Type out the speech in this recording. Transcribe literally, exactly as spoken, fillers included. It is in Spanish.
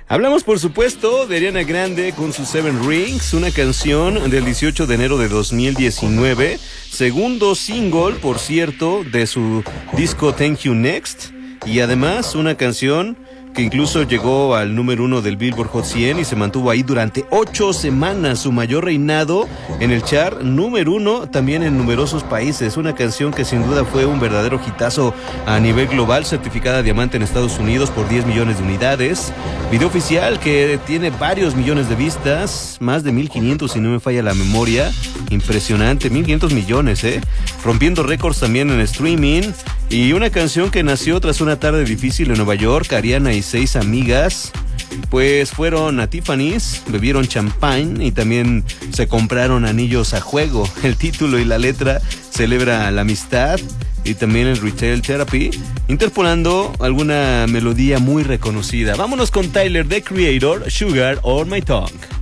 Hablamos, por supuesto, de Ariana Grande con su Seven Rings, una canción del dieciocho de enero de dos mil diecinueve, segundo single, por cierto, de su disco Thank You Next, y además una canción que incluso llegó al número uno del Billboard Hot cien y se mantuvo ahí durante ocho semanas, su mayor reinado en el chart, número uno también en numerosos países. Una canción que sin duda fue un verdadero hitazo a nivel global, certificada diamante en Estados Unidos por diez millones de unidades. Video oficial que tiene varios millones de vistas, más de mil quinientos si no me falla la memoria. Impresionante, mil quinientos millones, ¿eh? Rompiendo récords también en streaming. Y una canción que nació tras una tarde difícil en Nueva York. Ariana y seis amigas pues fueron a Tiffany's, bebieron champán y también se compraron anillos a juego. El título y la letra celebra la amistad y también el retail therapy, interpolando alguna melodía muy reconocida. Vámonos con Tyler, The Creator, Sugar on My Tongue.